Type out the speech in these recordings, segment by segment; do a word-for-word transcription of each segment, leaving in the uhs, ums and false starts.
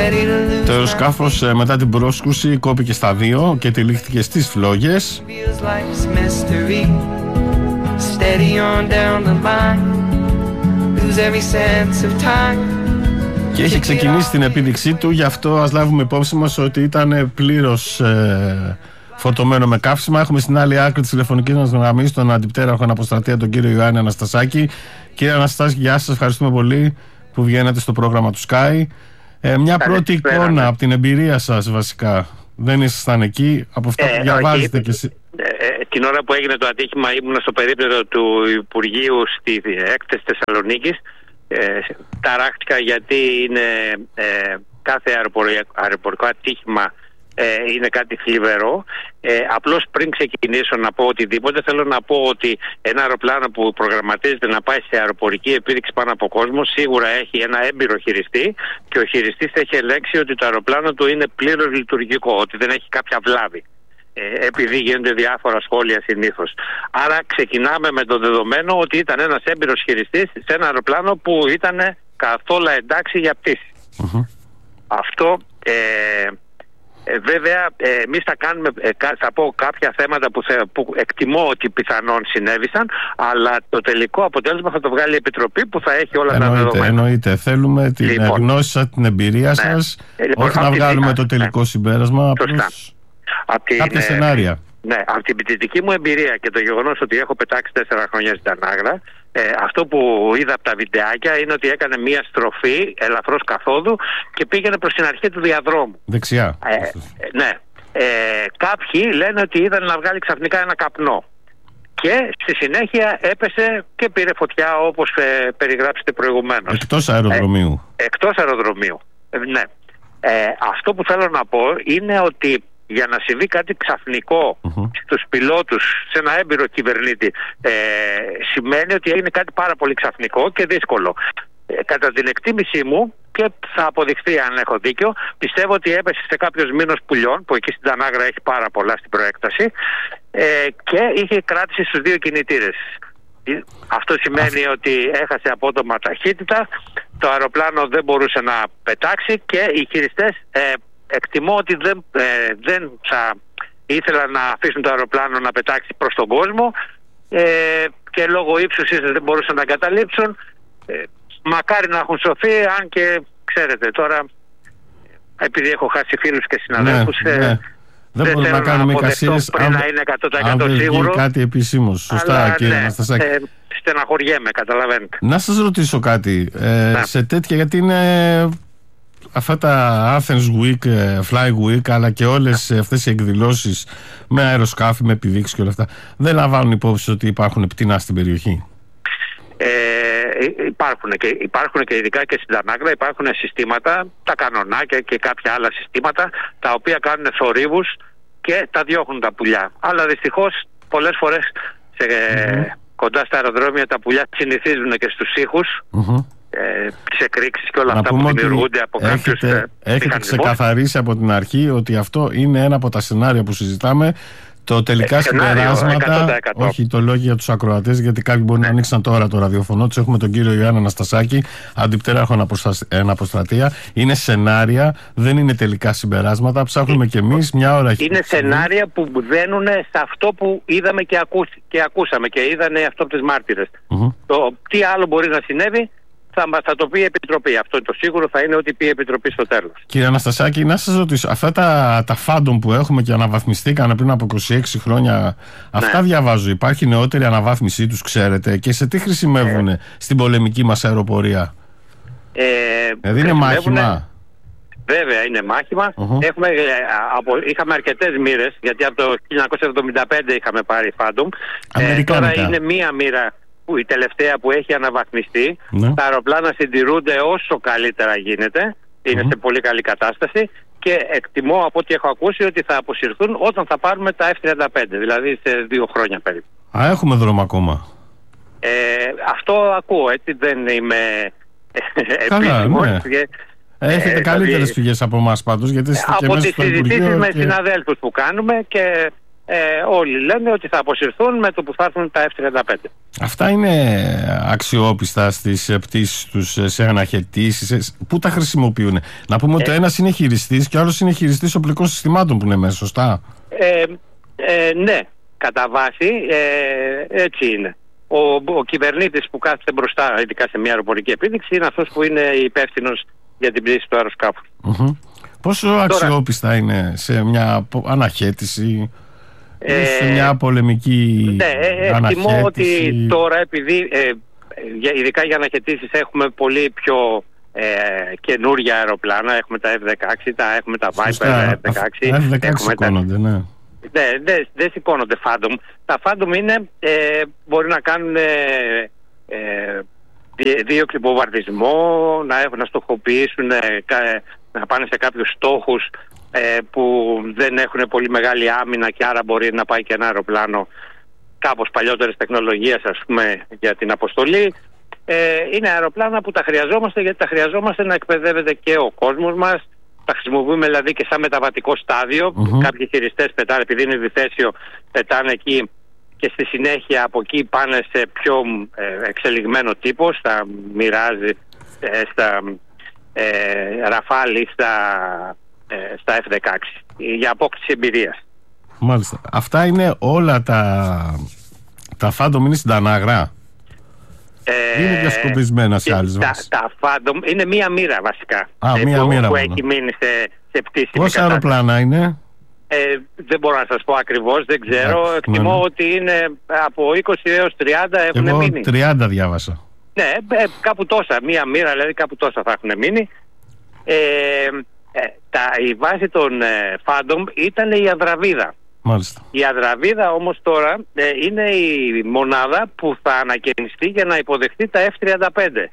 Το αεροσκάφος μετά την πρόσκρουση κόπηκε στα δύο και τυλίχθηκε στις φλόγες. Και έχει ξεκινήσει την επίδειξή του, γι' αυτό ας λάβουμε υπόψη μας ότι ήταν πλήρως ε, φορτωμένο με καύσιμα. Έχουμε στην άλλη άκρη της τηλεφωνικής μας γραμμής τον αντιπτέραρχο αναποστρατεία, τον κύριο Ιωάννη Αναστασάκη. Κύριε Αναστασάκη, γεια σας, ευχαριστούμε πολύ που βγαίνετε στο πρόγραμμα του Sky. Ε, μια Καλή πρώτη εικόνα πέρα, από την εμπειρία σας βασικά. Δεν ήσασταν εκεί, από αυτά που ε, διαβάζετε όχι, και εσείς. Ε, ε, την ώρα που έγινε το ατύχημα ήμουν στο περίπτερο του Υπουργείου στη έκθεση Θεσσαλονίκης. Ε, ταράχτηκα γιατί είναι ε, κάθε αεροπορικό ατύχημα ε, είναι κάτι θλιβερό. Ε, απλώς πριν ξεκινήσω να πω οτιδήποτε, θέλω να πω ότι ένα αεροπλάνο που προγραμματίζεται να πάει σε αεροπορική επίδειξη πάνω από κόσμο σίγουρα έχει ένα έμπειρο χειριστή και ο χειριστής έχει ελέγξει ότι το αεροπλάνο του είναι πλήρως λειτουργικό, ότι δεν έχει κάποια βλάβη. Ε, επειδή γίνονται διάφορα σχόλια συνήθως. Άρα ξεκινάμε με το δεδομένο ότι ήταν ένας έμπειρος χειριστής σε ένα αεροπλάνο που ήταν καθόλου εντάξει για πτήση. Uh-huh. Αυτό ε, ε, βέβαια ε, εμείς θα κάνουμε ε, θα πω κάποια θέματα που, θε, που εκτιμώ ότι πιθανόν συνέβησαν, αλλά το τελικό αποτέλεσμα θα το βγάλει η Επιτροπή που θα έχει όλα εννοείται, τα δεδομένα. Εννοείται, θέλουμε την λοιπόν, γνώση σας, την εμπειρία ναι. σας, ε, λοιπόν, όχι να βγάλουμε δικά, το τελικό ναι. συμπέρασμα. Απλώς... Την, κάποια σενάρια. Ναι, από την δική μου εμπειρία και το γεγονός ότι έχω πετάξει τέσσερα χρόνια στην Τανάγρα, ε, αυτό που είδα από τα βιντεάκια είναι ότι έκανε μία στροφή ελαφρώς καθόδου και πήγαινε προς την αρχή του διαδρόμου. Δεξιά. Ε, ε, ναι. Ε, κάποιοι λένε ότι είδαν να βγάλει ξαφνικά ένα καπνό. Και στη συνέχεια έπεσε και πήρε φωτιά, όπως ε, περιγράψετε προηγουμένως. Εκτός αεροδρομίου. Ε, εκτός αεροδρομίου. Ε, ναι. Ε, αυτό που θέλω να πω είναι ότι για να συμβεί κάτι ξαφνικό uh-huh. στους πιλότους, σε ένα έμπειρο κυβερνήτη, ε, σημαίνει ότι έγινε κάτι πάρα πολύ ξαφνικό και δύσκολο. Ε, κατά την εκτίμησή μου, και θα αποδειχθεί αν έχω δίκιο, πιστεύω ότι έπεσε σε κάποιος μήνος πουλιών, που εκεί στην Τανάγρα έχει πάρα πολλά στην προέκταση, ε, και είχε κράτηση στους δύο κινητήρες. Αυτό σημαίνει uh-huh. ότι έχασε απότομα ταχύτητα, το αεροπλάνο δεν μπορούσε να πετάξει και οι χειριστές ε, εκτιμώ ότι δεν, ε, δεν θα ήθελαν να αφήσουν το αεροπλάνο να πετάξει προς τον κόσμο ε, και λόγω ύψους δεν μπορούσαν να εγκαταλείψουν. Ε, μακάρι να έχουν σωθεί, αν και ξέρετε τώρα, επειδή έχω χάσει φίλους και συναδέλφους, ναι, ναι. Ε, δεν, δεν μπορούμε να κάνουμε εικασίες πριν να είναι εκατό τοις εκατό σίγουρο. Κάτι επίσημος. Σωστά, αλλά, κύριε Αναστασάκη. Ναι, ε, στεναχωριέμαι, καταλαβαίνετε. Να σας ρωτήσω κάτι. Ε, ναι. Σε τέτοια, γιατί είναι αυτά τα Athens Week, Fly Week, αλλά και όλες αυτές οι εκδηλώσεις με αεροσκάφη, με επιδείξεις και όλα αυτά, δεν λαμβάνουν υπόψη ότι υπάρχουν πτηνά στην περιοχή? Ε, υπάρχουν, και, υπάρχουν και ειδικά και στην Τανάγρα υπάρχουν συστήματα, τα κανονάκια και κάποια άλλα συστήματα, τα οποία κάνουν θορύβους και τα διώχνουν τα πουλιά. Αλλά δυστυχώς πολλές φορές σε, mm-hmm. κοντά στα αεροδρόμια τα πουλιά συνηθίζουν και στους ήχους, mm-hmm. ε, τις εκρήξεις και όλα να αυτά που δημιουργούνται από κάποιους. Έχετε, έχετε ξεκαθαρίσει από την αρχή ότι αυτό είναι ένα από τα σενάρια που συζητάμε. Το τελικά ε, συμπεράσματα, εκατό τοις εκατό. Όχι το λόγιο για τους ακροατές, γιατί κάποιοι μπορεί ναι. να ανοίξαν τώρα το ραδιοφωνό τους. Έχουμε τον κύριο Ιωάννη Αναστασάκη, αντιπτέραρχο αναποστρατεία. Είναι σενάρια, δεν είναι τελικά συμπεράσματα. Ψάχνουμε κι εμείς μια ώρα. Είναι σενάρια που δένουν σε αυτό που είδαμε και, ακούς, και ακούσαμε και είδανε αυτό από τις μάρτυρες. Mm-hmm. Το τι άλλο μπορεί να συνέβη θα, θα το πει η Επιτροπή. Αυτό το σίγουρο θα είναι ότι πει η Επιτροπή στο τέλος. Κύριε Αναστασάκη, να σας ρωτήσω, αυτά τα, τα φάντομ που έχουμε και αναβαθμιστήκαν πριν από είκοσι έξι χρόνια, αυτά ναι. διαβάζω, υπάρχει νεότερη αναβάθμισή τους, ξέρετε, και σε τι χρησιμεύουν ε. στην πολεμική μας αεροπορία? Ε, δηλαδή είναι μάχημα? Βέβαια είναι μάχημα. Uh-huh. Έχουμε, από, είχαμε αρκετές μοίρες, γιατί από το χίλια εννιακόσια εβδομήντα πέντε είχαμε πάρει φάντομ. Ε, τώρα είναι μία μοίρα, που η τελευταία που έχει αναβαθμιστεί. Ναι. Τα αεροπλάνα συντηρούνται όσο καλύτερα γίνεται. Είναι mm-hmm. σε πολύ καλή κατάσταση. Και εκτιμώ από ό,τι έχω ακούσει ότι θα αποσυρθούν όταν θα πάρουμε τα εφ τριάντα πέντε, δηλαδή σε δύο χρόνια περίπου. Α, έχουμε δρόμο ακόμα. Ε, αυτό ακούω, έτσι, δεν είμαι επίσημος. Ναι. Και, έχετε ε, καλύτερες δηλαδή, πηγές από εμάς πάντως, γιατί είστε και μέσα στο Υπουργείο. Από τις συζητήσεις με και... συναδέλφους που κάνουμε και ε, όλοι λένε ότι θα αποσυρθούν με το που θα έρθουν τα εφ τριάντα πέντε. Αυτά είναι αξιόπιστα στις πτήσεις τους, σε αναχαιτήσεις? Πού τα χρησιμοποιούν? Να πούμε ότι ε, ένας είναι χειριστής και ο άλλος είναι χειριστής οπλικών συστημάτων που είναι μέσα, σωστά? Ε, ε, ναι, κατά βάση ε, έτσι είναι. Ο, ο κυβερνήτης που κάθεται μπροστά, ειδικά σε μια αεροπορική επίδειξη, είναι αυτός που είναι υπεύθυνος για την πτήση του αεροσκάφους. Mm-hmm. Πόσο Τώρα, αξιόπιστα είναι σε μια αναχαίτηση, ε, σε μια πολεμική ναι, αναχαίτηση? Εκτιμώ ότι τώρα, επειδή ε, ειδικά για αναχαιτήσεις έχουμε πολύ πιο ε, καινούργια αεροπλάνα, έχουμε τα εφ δεκαέξι, τα, έχουμε τα Viper εφ δεκαέξι. Τα εφ δεκαέξι σηκώνονται, ναι. Ναι, δεν δε σηκώνονται Phantom. Τα Phantom είναι, ε, μπορεί να κάνουν ε, ε, δύο κλιποβαρδισμό, να, έχουν, να στοχοποιήσουν, ε, να πάνε σε κάποιους στόχους ε, που δεν έχουν πολύ μεγάλη άμυνα και άρα μπορεί να πάει και ένα αεροπλάνο κάπως παλιότερης τεχνολογίας, ας πούμε, για την αποστολή. Ε, είναι αεροπλάνα που τα χρειαζόμαστε, γιατί τα χρειαζόμαστε να εκπαιδεύεται και ο κόσμος μας. Τα χρησιμοποιούμε δηλαδή και σαν μεταβατικό στάδιο. Mm-hmm. Κάποιοι χειριστές πετάνε, επειδή είναι διθέσιο, πετάνε εκεί και στη συνέχεια από εκεί πάνε σε πιο ε, εξελιγμένο τύπο, στα Mirage, ε, στα ε, Rafale, στα, ε, στα εφ δεκαέξι, για απόκτηση εμπειρίας. Μάλιστα. Αυτά είναι όλα τα, τα Phantom είναι στην Τανάγρα? Ε, είναι διασκοπισμένα σε άλλες βάσεις? Τα, τα Phantom είναι μία μοίρα βασικά. Α, ε, μία που, μοίρα που μόνο. έχει μείνει σε, σε πτήση. Πόσα αεροπλάνα είναι? Ε, δεν μπορώ να σας πω ακριβώς, δεν ξέρω. Yeah, Εκτιμώ ναι. ότι είναι από είκοσι έως τριάντα έχουν Εγώ μείνει. τριάντα διάβασα. Ναι, ε, κάπου τόσα. Μία μοίρα, δηλαδή κάπου τόσα θα έχουν μείνει. Ε, ε, τα, η βάση των ε, Phantom ήταν η Ανδραβίδα. Μάλιστα. Η Ανδραβίδα όμως τώρα ε, είναι η μονάδα που θα ανακαινιστεί για να υποδεχτεί τα εφ τριάντα πέντε.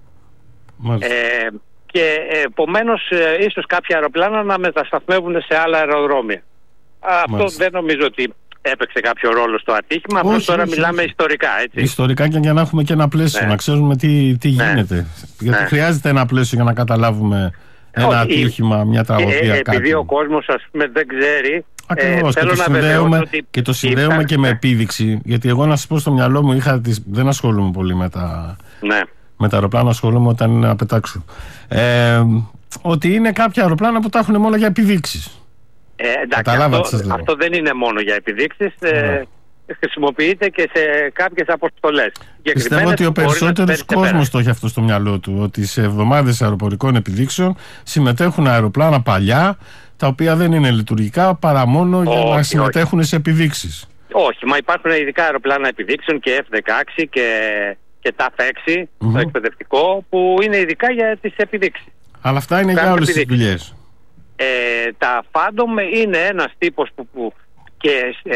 Μάλιστα. Ε, και επομένως ε, ίσως κάποια αεροπλάνα να μετασταθμεύουν σε άλλα αεροδρόμια. Αυτό Μάλιστα. δεν νομίζω ότι έπαιξε κάποιο ρόλο στο ατύχημα. Απλώς τώρα όχι, μιλάμε όχι. ιστορικά, έτσι. Ιστορικά, και για να έχουμε και ένα πλαίσιο, ναι. να ξέρουμε τι, τι ναι. γίνεται. Γιατί ναι. χρειάζεται ένα πλαίσιο για να καταλάβουμε ένα όχι, ατύχημα, μια τραγωδία. Ε, επειδή ο κόσμος, ας πούμε, δεν ξέρει. Ακριβώς, ε, και, το συνδέουμε, ότι και το συνδέουμε είπα, και με επίδειξη. Γιατί εγώ, να σας πω, στο μυαλό μου είχα τις, δεν ασχολούμαι πολύ με τα, ναι. με τα αεροπλάνα, ασχολούμαι όταν είναι να πετάξω. Ε, ότι είναι κάποια αεροπλάνα που τα έχουν μόνο για επιδείξεις. Ε, εντάξει, αυτό, αυτό δεν είναι μόνο για επιδείξεις. Ε, χρησιμοποιείται και σε κάποιες αποστολές. Πιστεύω ότι ο περισσότερος κόσμος το έχει αυτό στο μυαλό του. Ότι σε εβδομάδες αεροπορικών επιδείξεων συμμετέχουν αεροπλάνα παλιά, τα οποία δεν είναι λειτουργικά παρά μόνο όχι, για να συμμετέχουν όχι. σε επιδείξεις. Όχι, μα υπάρχουν ειδικά αεροπλάνα επιδείξεων και εφ δεκαέξι και, και ταφ έξι, mm-hmm. το εκπαιδευτικό, που είναι ειδικά για τις επιδείξεις. Αλλά αυτά είναι για όλες τις δουλειές. Ε, τα Phantom είναι ένας τύπος που, που και ε,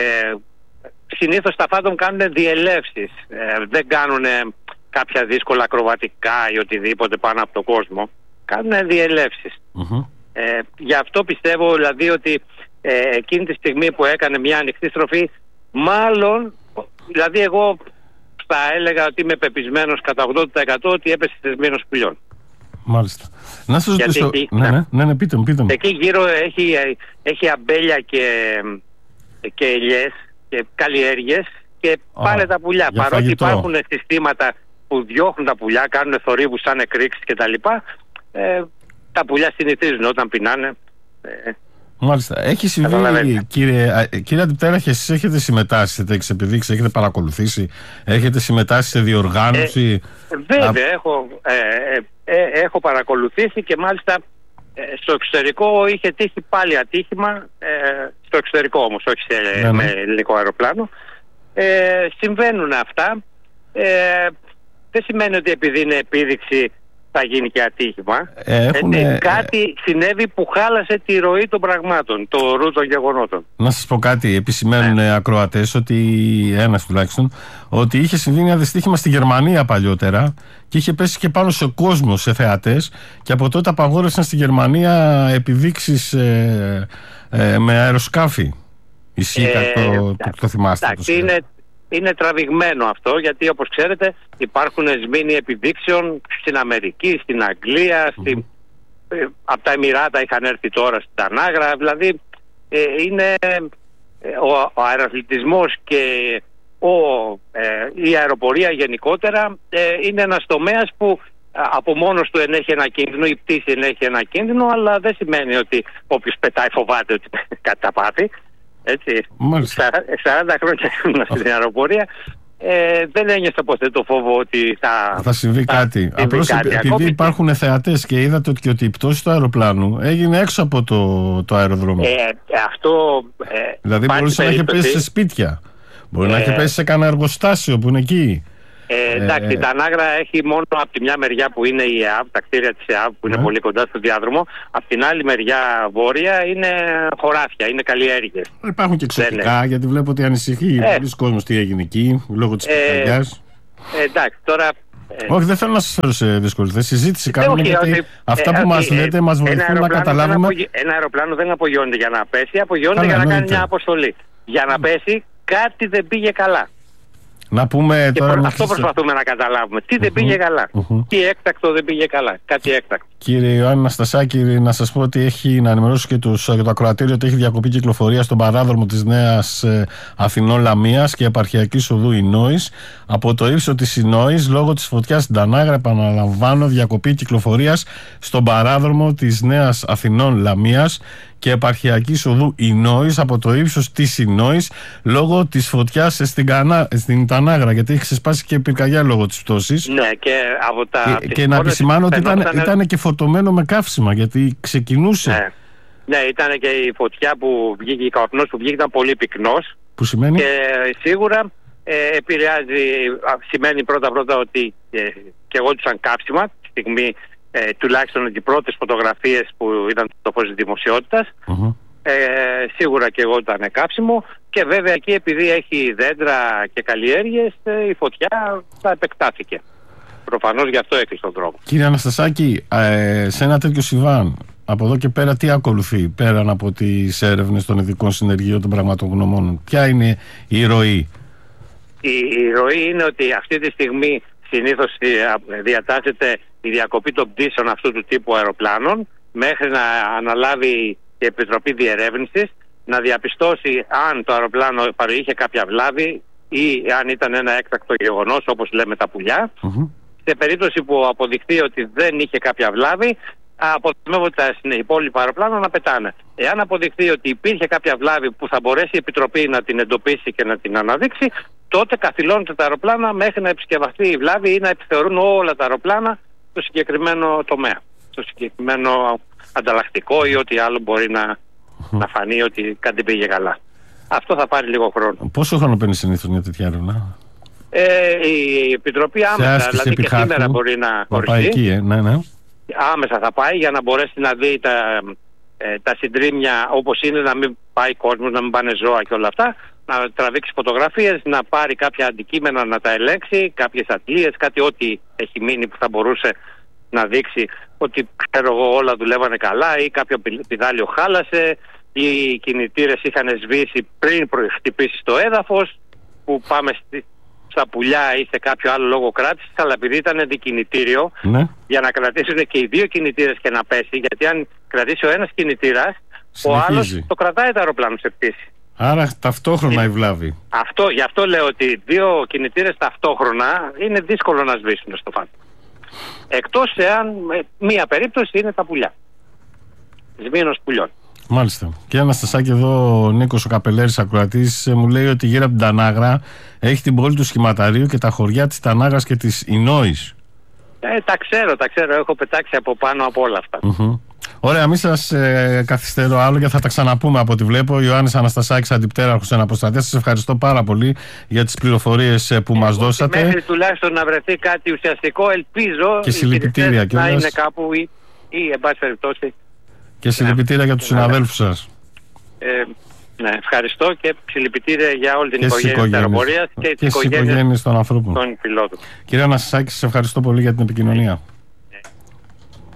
συνήθως τα Phantom κάνουν διελεύσεις. Ε, δεν κάνουν κάποια δύσκολα ακροβατικά ή οτιδήποτε πάνω από τον κόσμο. Κάνουν διελεύσεις. Mm-hmm. Ε, γι' αυτό πιστεύω δηλαδή ότι ε, εκείνη τη στιγμή που έκανε μια ανοιχτή στροφή, μάλλον, δηλαδή εγώ θα έλεγα ότι είμαι πεπισμένος κατά ογδόντα τοις εκατό ότι έπεσε θεσμένος πουλιών. Μάλιστα. Να σας ρωτήσω. Εκεί, ναι, ναι, ναι, ναι, πείτε μου, πείτε μου. Εκεί γύρω έχει, έχει αμπέλια και, και ελιές και καλλιέργειες και πάνε τα πουλιά. Παρότι φαγητό. Υπάρχουν συστήματα που διώχνουν τα πουλιά, κάνουν θορύβους σαν εκρήξεις κτλ. Ε, τα πουλιά συνηθίζουν όταν πεινάνε. Ε, Μάλιστα. Έχει συμβεί, κύριε, κύριε Αντιπτέρα, και εσείς έχετε συμμετάσχει σε τέτοιες επιδείξεις, έχετε παρακολουθήσει, έχετε συμμετάσχει σε διοργάνωση? Ε, βέβαια, Α... έχω, ε, ε, ε, έχω παρακολουθήσει και μάλιστα ε, στο εξωτερικό είχε τύχει πάλι ατύχημα, ε, στο εξωτερικό όμως, όχι σε, ναι, ναι. με ελληνικό αεροπλάνο. Ε, συμβαίνουν αυτά. Ε, δεν σημαίνει ότι επειδή είναι επίδειξη θα γίνει και ατύχημα. Έχουνε... Έτσι, κάτι συνέβη που χάλασε τη ροή των πραγμάτων, το ρου των γεγονότων. Να σας πω κάτι, επισημαίνουν ναι. ακροατές, ότι ένας τουλάχιστον, ότι είχε συμβεί ένα δυστύχημα στη Γερμανία παλιότερα και είχε πέσει και πάνω σε κόσμο, σε θεατές, και από τότε απαγόρευσαν στη Γερμανία επιδείξεις ε, ε, με αεροσκάφη. Ισχύει ε, κάτι, το, το, το, το θυμάστε? Εντάξει, το είναι... Είναι τραβηγμένο αυτό, γιατί όπως ξέρετε υπάρχουν σμήνοι επιδείξεων στην Αμερική, στην Αγγλία, mm. στη... από τα Εμιράτα είχαν έρθει τώρα στην Τανάγρα, δηλαδή ε, είναι ο, ο αεραθλητισμός και ο, ε, η αεροπορία γενικότερα ε, είναι ένας τομέας που από μόνος του ενέχει ένα κίνδυνο, η πτήση ενέχει ένα κίνδυνο, αλλά δεν σημαίνει ότι όποιος πετάει φοβάται ότι κάτι θα πάθει. Έτσι. σαράντα χρόνια ήμουν στην αεροπορία, ε, δεν ένιωσα ποτέ το φόβο ότι θα, θα συμβεί θα, κάτι. Απλώς επειδή Ακόμη υπάρχουν θεατές και είδατε ότι, ότι η πτώση του αεροπλάνου έγινε έξω από το, το αεροδρόμιο. Ε, αυτό, ε, δηλαδή μπορούσε να έχει πέσει σε σπίτια, μπορεί ε, να έχει πέσει σε κανένα εργοστάσιο που είναι εκεί. Ε, εντάξει, η Τανάγρα έχει μόνο από τη μια μεριά που είναι η ΕΑΒ, τα κτίρια της ΕΑΒ που είναι ε. πολύ κοντά στο διάδρομο. Από την άλλη μεριά βόρεια είναι χωράφια, είναι καλλιέργειες. Υπάρχουν και εξωτικά, γιατί βλέπω ότι ανησυχεί ε. πολλοί κόσμος τι έγινε εκεί λόγω της πυρκαγιάς. Ε, εντάξει, τώρα. Ε, όχι, δεν θέλω να σας φέρω σε δύσκολη θέση. Συζήτηση κάνουμε, όχι, γιατί όχι, αυτά ε, που μας ε, λέτε μας βοηθούν να καταλάβουμε. Δεν ένα αεροπλάνο δεν απογειώνεται για να πέσει, απογειώνεται για να κάνει μια αποστολή. Για να πέσει κάτι δεν πήγε καλά. Να πούμε και τώρα προ... Αυτό προσπαθούμε να καταλάβουμε. Τι δεν πήγε καλά. Uh-huh. Τι έκτακτο δεν πήγε καλά. Κάτι έκτακτο. Κύριε Ιωάννη Αναστασάκη, να σας πω ότι έχει να ενημερώσω και τους, για το ακροατήριο ότι έχει διακοπή κυκλοφορία στον παράδρομο της Νέας ε, Αθηνών Λαμίας και επαρχιακής οδού Ινόης από το ύψο της Ινόης λόγω της φωτιάς στην Τανάγρα. Επαναλαμβάνω, διακοπή κυκλοφορίας στον παράδρομο της Νέας Αθηνών Λαμίας και επαρχιακής οδού Ινόης από το ύψος της Ινόης λόγω της φωτιάς στην, Κανά, στην Τανάγρα, γιατί έχει ξεσπάσει και πυρκαγιά λόγω της πτώσης. Ναι, και από τα. Και, και να επισημάνω ότι ήταν, ήταν... ήταν και φορτωμένο με καύσιμα, γιατί ξεκινούσε. Ναι, ναι, ήταν και η φωτιά που βγήκε, η καπνός που βγήκε ήταν πολύ πυκνός. Που σημαίνει? Και σίγουρα ε, επηρεάζει, σημαίνει πρώτα-πρώτα ότι ε, και εγώ τους καύσιμα τη στιγμή. Ε, τουλάχιστον οι πρώτες φωτογραφίες που ήταν το φως της δημοσιότητας, uh-huh. ε, σίγουρα και εγώ ήταν κάψιμο, και βέβαια εκεί επειδή έχει δέντρα και καλλιέργειες ε, η φωτιά θα επεκτάθηκε. Προφανώς γι' αυτό έκλεισε τον δρόμο. Κύριε Αναστασάκη, ε, σε ένα τέτοιο συμβάν από εδώ και πέρα τι ακολουθεί πέραν από τις έρευνες των ειδικών συνεργείων των πραγματογνωμόνων? Ποια είναι η ροή? Η, η ροή είναι ότι αυτή τη στιγμή συνήθως διατάσσεται η διακοπή των πτήσεων αυτού του τύπου αεροπλάνων μέχρι να αναλάβει η Επιτροπή Διερεύνησης, να διαπιστώσει αν το αεροπλάνο παρήχε κάποια βλάβη ή αν ήταν ένα έκτακτο γεγονός, όπως λέμε τα πουλιά. Mm-hmm. Σε περίπτωση που αποδειχθεί ότι δεν είχε κάποια βλάβη, αποδημεύονται τα υπόλοιπα αεροπλάνα να πετάνε. Εάν αποδειχθεί ότι υπήρχε κάποια βλάβη που θα μπορέσει η Επιτροπή να την εντοπίσει και να την αναδείξει, τότε καθυλώνονται τα αεροπλάνα μέχρι να επισκευαστεί η βλάβη ή να επιθεωρούν όλα τα αεροπλάνα στο συγκεκριμένο τομέα, στο συγκεκριμένο ανταλλακτικό ή ό,τι άλλο μπορεί να, mm. να φανεί ότι κάτι πήγε καλά. Αυτό θα πάρει λίγο χρόνο. Πόσο χρόνο παίρνει συνήθως μια τέτοια έρευνα? Ε, η Επιτροπή άμεσα, δηλαδή και σήμερα μπορεί να οριστεί. Ε, ναι, ναι. Άμεσα θα πάει για να μπορέσει να δει τα, ε, τα συντρίμμια όπως είναι, να μην πάει κόσμος, να μην πάνε ζώα και όλα αυτά, να τραβήξει φωτογραφίες, να πάρει κάποια αντικείμενα να τα ελέγξει, κάποιες αντλίες, κάτι ό,τι έχει μείνει που θα μπορούσε να δείξει ότι ξέρω εγώ όλα δουλεύανε καλά ή κάποιο πηδάλιο χάλασε ή οι κινητήρες είχαν σβήσει πριν χτυπήσει το έδαφος, που πάμε στη, στα πουλιά ή σε κάποιο άλλο λόγο κράτησης, αλλά επειδή ήταν αντικινητήριο, ναι, για να κρατήσουν και οι δύο κινητήρες και να πέσει, γιατί αν κρατήσει ο ένας κινητήρας, συνεχίζει. Ο άλλος το κρατάει το αεροπλάνο σε πτήση. Άρα ταυτόχρονα η βλάβη. Αυτό, γι' αυτό λέω ότι δύο κινητήρες ταυτόχρονα είναι δύσκολο να σβήσουν στο φάτο. Εκτός εάν μία περίπτωση είναι τα πουλιά. Σμήνος πουλιών. Μάλιστα. Κύριε Αναστασάκη, εδώ ο Νίκος ο Καπελέρης ακροατής μου λέει ότι γύρω από την Τανάγρα έχει την πόλη του Σχηματαρίου και τα χωριά της Τανάγρας και της Ινόης. Ε, τα ξέρω, τα ξέρω. Έχω πετάξει από πάνω από όλα αυτά. Mm-hmm. Ωραία, μη σας ε, καθυστερώ άλλο και θα τα ξαναπούμε από ό,τι βλέπω. Ιωάννης Αναστασάκης, αντιπτέραρχος Εναποστρατείας. Σας ευχαριστώ πάρα πολύ για τις πληροφορίες ε, που ε, μας δώσατε. Μέχρι τουλάχιστον να βρεθεί κάτι ουσιαστικό, ελπίζω και συλληπιτήρια οι να είναι κάπου ή, ή εν πάση περιπτώσει. Και συλληπιτήρια για τους συναδέλφους σας. Ε, ναι, ευχαριστώ και συλληπιτήρια για όλη την οικογένεια της αεροπορίας και, και τις οικογένειες των ανθρώπων, των πιλότων. Κύριε Αναστασάκη, σας ευχαριστώ πολύ για την επικοινωνία.